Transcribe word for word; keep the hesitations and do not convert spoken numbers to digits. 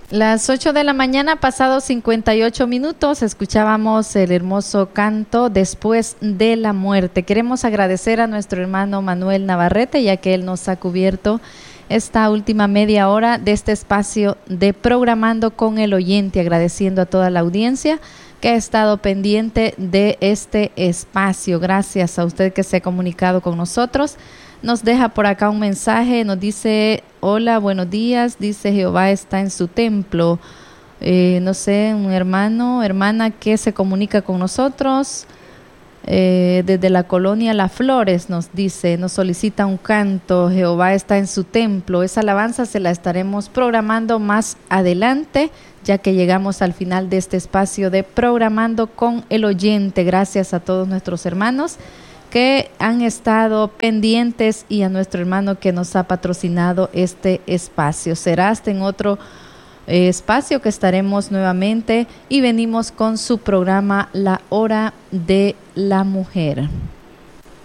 Las ocho de la mañana, pasado cincuenta y ocho minutos, escuchábamos el hermoso canto Después de la Muerte. Queremos agradecer a nuestro hermano Manuel Navarrete, ya que él nos ha cubierto esta última media hora de este espacio de Programando con el Oyente, agradeciendo a toda la audiencia que ha estado pendiente de este espacio. Gracias a usted que se ha comunicado con nosotros. Nos deja por acá un mensaje, nos dice: hola, buenos días, dice Jehová está en su templo. Eh, no sé, un hermano, hermana que se comunica con nosotros eh, desde la colonia Las Flores, nos dice, nos solicita un canto, Jehová está en su templo. Esa alabanza se la estaremos programando más adelante, ya que llegamos al final de este espacio de Programando con el Oyente. Gracias a todos nuestros hermanos que han estado pendientes y a nuestro hermano que nos ha patrocinado este espacio. Será hasta en otro eh, espacio que estaremos nuevamente y venimos con su programa La Hora de la Mujer.